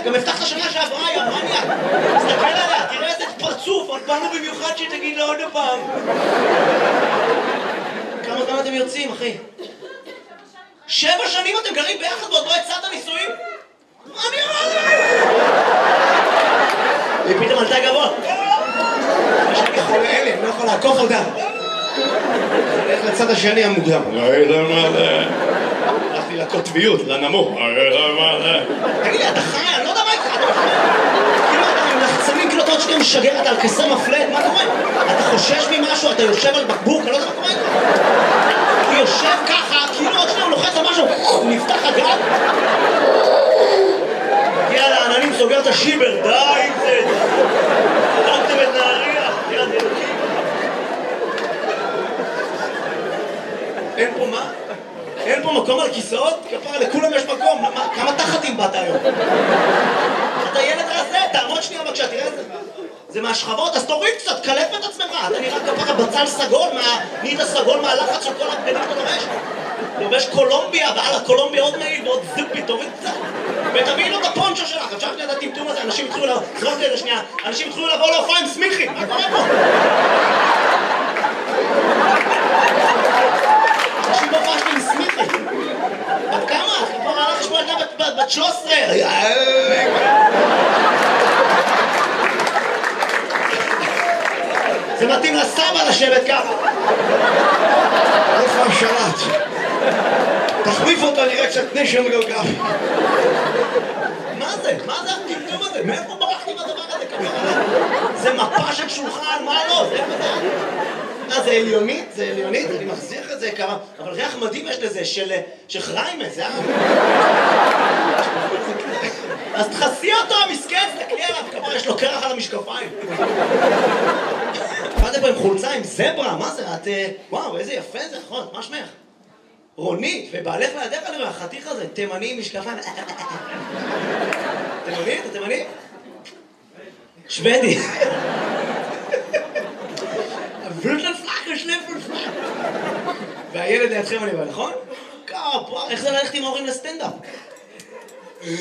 גם הבטחת שנה שעברה, יא מניאק. תסתכל עליה, תראה איזה פרצוף, עוד באנו במיוחד שתגיד לה עוד פעם. כמה זמן אתם יוצאים, אחי? 7 שנים אתם גרים ביחד ועוד לא הצעת נישואים? מה אני אומר? היא פתאום עלתה גבוה. יש לי חולה אלה, אני לא יכול לעקוף אותה. אני הולך לצד השני המוקדם. הלכתי לקוטביות, לנמוך. תגיד לי, אתה חי? אני לא יודע מה איתך. כאילו אתה עם לחצנים, כאילו אתה עוד שנייה משגר, אתה על כסר מפלט, מה קורה? אתה חושש ממשהו, אתה יושב על בקבוק, אני לא יודע מה קורה איתך. הוא יושב ככה, כאילו עוד שנייה הוא לוחץ על משהו, נפתח הגב. מגיע לעננים, סוגר את השיבר, די עם זה. הרגתם את נהריה, יד אלוקים. אין פה מה? אין פה מקום על כיסאות? כפרה, לכולם יש מקום. כמה תחתים באת היום? אתה ילד רזה, תעמוד שנייה בבקשה, תראה את זה. זה מהשכבות, אז תוריד קצת, קלף את עצמך. אתה נראה כפרה בצל סגול, נהיית סגול מהלחץ של כל הבגדים אתה לובש. לובש קולומביה, ועל הקולומביה עוד מעיל ועוד זיפי, תוריד קצת. ותביאי לו את הפונצ'ו שלך, אפשר שנייה את הטמטום הזה, אנשים התחילו לבוא, זרוק לזה שנייה, אנשים התחילו לבוא להופעה עם סמיכי, מה קורה פה? אנשים בהופעה שלי עם סמיכי. בת כמה? כבר הלך לשמוע ילדה בת 13. זה מתאים לסבא לשבת ככה. איפה השלט? תחליף אותו, נראה קצת נשם גלגל. מה זה? מה זה הטמטום הזה? מאיפה ברחתי מהדבר הזה ככה? זה מפה של שולחן, מה לא? זה מה? זה עליונית? זה עליונית? אני מחזיר את זה כמה... אבל ריח מדהים יש לזה, של חריימה, זה אז תחסי אותו, המסכן, תקלי עליו, כמה יש לו קרח על המשקפיים. באתם פה עם חולצה, עם זברה, מה זה? את... וואו, איזה יפה זה, נכון, מה שמך? רונית, ובעלך לידך אני רואה, החתיך הזה, תימני עם משקפיים. תימני? אתה תימני? שוודי. והילד לידכם אני רואה, נכון? כפה, איך זה ללכת עם ההורים לסטנדאפ? איך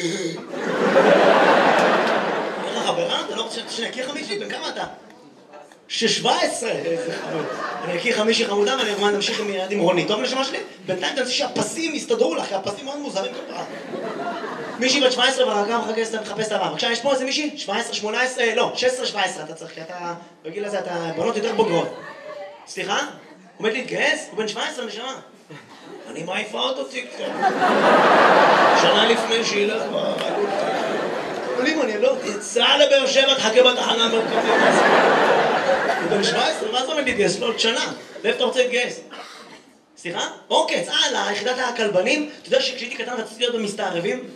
החברה? אתה לא רוצה שאני אכיר חמישי? בן כמה אתה? 17! איזה חמוד. אני אכיר חמישי חמודה ואני אומר נמשיך עם רונית. טוב לשמה שלי? בינתיים תנסי שהפסים יסתדרו לך, כי הפסים מאוד מוזרים כפרה. מישהי בת 17 והרגע מחפש את הבא. בבקשה, יש פה איזה מישהי? 17, 18, לא, 16, 17 אתה צריך, כי אתה, בגיל הזה אתה בנות יותר בוגרות. סליחה? עומד להתגייס? הוא בן 17 נשמה. אני מעיפה אותו טיקטוק. שנה לפני שילך ברגול. אבל אם אני לא יצא לבאר שבע, תחכה בתחנה המרכזית. הוא בן 17, מה זה עומד להתגייס? לא, עוד שנה. ואיפה אתה רוצה להתגייס? סליחה? אוקיי, ליחידת הכלבנים. אתה יודע שכשהייתי קטן רציתי להיות במסתערבים?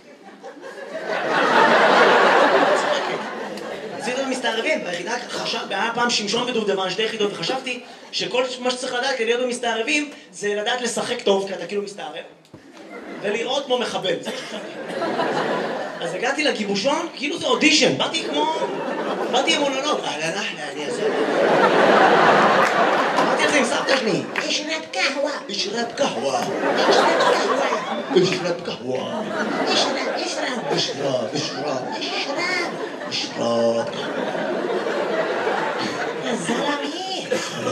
רציתי להיות במסתערבים, והיחידה היה פעם שמשון ודובדבן, 2 יחידות, וחשבתי שכל מה שצריך לדעת כדי להיות במסתערבים זה לדעת לשחק טוב, כי אתה כאילו מסתערב, ולראות כמו מחבל. זה שחשבתי. אז הגעתי לגיבושון, כאילו זה אודישן, באתי עם מונולוג. אני אעשה. אמרתי על זה עם סבתא שלי. אשרב קהווה. אשרב קהווה. אשרב קהווה. אשרב. זלמי.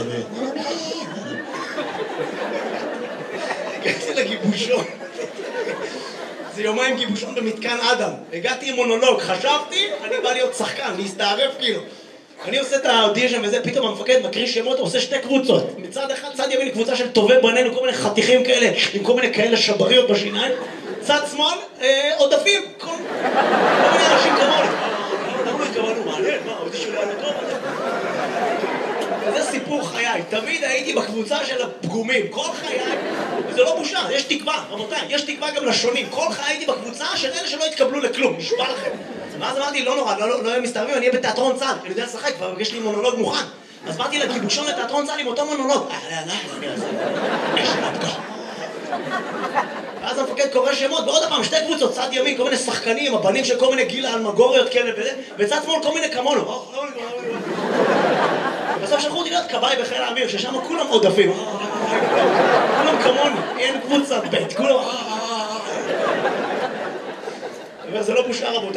הגעתי לגיבושון. זה יומיים גיבושון במתקן אדם. הגעתי עם מונולוג, חשבתי, אני בא להיות שחקן, להסתערף כאילו. אני עושה את האודישן וזה, פתאום המפקד מקריא שמות, עושה 2 קבוצות. מצד אחד, צד ימין קבוצה של טובי בנינו, כל מיני חתיכים כאלה, עם כל מיני כאלה שבריות בשיניים. צד שמאל, עודפים, כל מיני אנשים כמוני. למה התכוונו? מעניין, מה, האודישן לא היה טוב? וזה סיפור חיי, תמיד הייתי בקבוצה של הפגומים, כל חיי, וזה לא בושה, יש תקווה, רבותיי, יש תקווה גם לשונים, כל חיי הייתי בקבוצה של אלה שלא התקבלו לכלום, נשבע לכם. ואז אמרתי, לא נורא, לא יהיה מסתערבים, אני אהיה בתיאטרון צה"ל, אני יודע לשחק, ויש לי מונולוג מוכן. אז באתי לגיבושון לתיאטרון צה"ל עם אותו מונולוג. ואז המפקד קורא שמות, ועוד הפעם 2 קבוצות, צד ימין, כל מיני שחקנים, הבנים של כל מיני גילה אלמגוריות כאלה וזה, וצד שמאל כל מיני כמונו. בסוף שלחו אותי להיות כבאי בחיל האוויר, ששם כולם עודפים. כולם כמוני, אין קבוצה ב', כולם... אבל זה לא בושה רבותיי.